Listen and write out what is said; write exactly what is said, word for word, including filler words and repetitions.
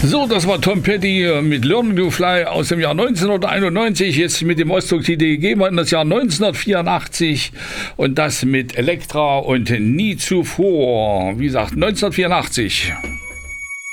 So, das war Tom Petty mit Learn to Fly aus dem Jahr neunzehnhunderteinundneunzig. Jetzt mit dem Ausdrucktitel gehen wir in das Jahr neunzehnhundertvierundachtzig und das mit Elektra und Nie zuvor. Wie gesagt, neunzehnhundertvierundachtzig.